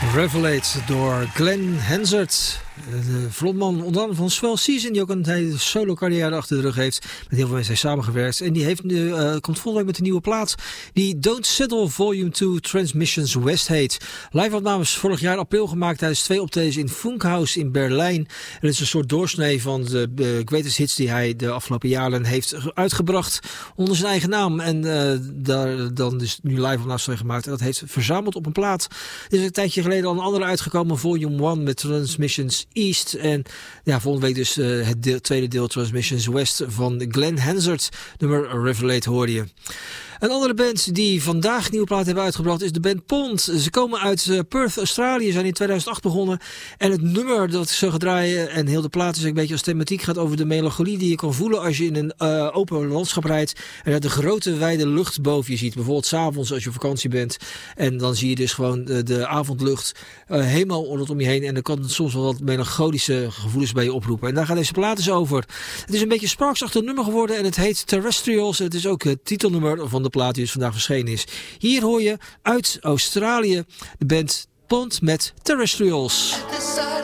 Revelate door Glenn Hansard. De frontman onder andere van Swell Season, die ook een hele solo carrière achter de rug heeft. Met heel veel mensen heeft samengewerkt. En die heeft nu, komt volgende week met een nieuwe plaat. Die Don't Settle Volume 2 Transmissions West heet. Live opnames vorig jaar april gemaakt tijdens 2 optredens in Funkhaus in Berlijn. En het is een soort doorsnee van de greatest hits die hij de afgelopen jaren heeft uitgebracht. Onder zijn eigen naam. En daar dan dus nu live opnames van gemaakt. En dat heeft verzameld op een plaat. Er is een tijdje geleden al een andere uitgekomen. Volume 1 met Transmissions East. En ja, volgende week dus het tweede deel Transmissions West van Glenn Hansard. Nummer Revelate hoorde je. Een andere band die vandaag een nieuwe plaat hebben uitgebracht is de band Pond. Ze komen uit Perth, Australië, zijn in 2008 begonnen. En het nummer dat ze gaan draaien en heel de plaat is een beetje als thematiek gaat over de melancholie die je kan voelen als je in een open landschap rijdt. En dat de grote wijde lucht boven je ziet. Bijvoorbeeld 's avonds als je op vakantie bent. En dan zie je dus gewoon de avondlucht helemaal rondom je heen. En dan kan het soms wel wat melancholische gevoelens bij je oproepen. En daar gaat deze plaat dus over. Het is een beetje Sparks-achtig nummer geworden en het heet Terrestrials. Het is ook het titelnummer van de plaat die dus vandaag verschenen is. Hier hoor je uit Australië de band Pond met Terrestrials.